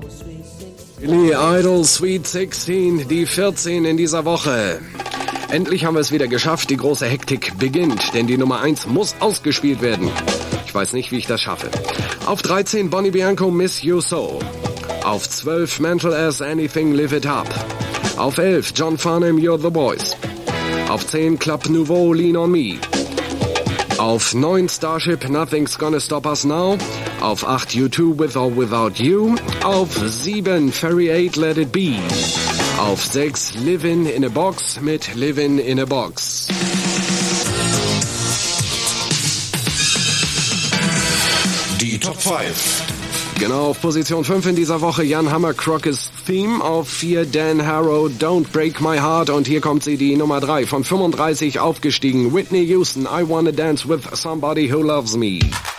Billy Idol Sweet 16, die 14 in dieser Woche. Endlich haben wir es wieder geschafft, die große Hektik beginnt, denn die Nummer 1 muss ausgespielt werden. Ich weiß nicht, wie ich das schaffe. Auf 13 Bonnie Bianco, Miss You So. Auf 12 Mental as Anything, Live It Up. Auf 11 John Farnham, You're the Boys. Auf 10 Club Nouveau, Lean on Me. Auf 9 Starship, Nothing's Gonna Stop Us Now. Auf 8 U2, With or Without You. Auf 7 Ferry 8, Let It Be. Auf 6 Livin' in a Box mit Livin' in a Box. Die Top 5. Genau, auf Position 5 in dieser Woche Jan Hammer, Crockett's Theme. Auf 4 Dan Harrow, Don't Break My Heart. Und hier kommt sie, die Nummer 3, von 35 aufgestiegen. Whitney Houston, I Wanna Dance with Somebody Who Loves Me.